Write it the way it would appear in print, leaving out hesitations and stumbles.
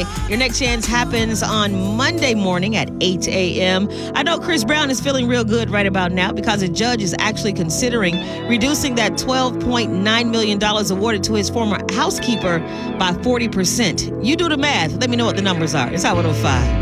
Friday. Your next chance happens on Monday morning at 8 a.m. I know Chris Brown is feeling real good right about now because a judge is actually considering reducing that $12.9 million awarded to his former housekeeper by 40%. You do the math. Let me know what the numbers are. It's Hot 105.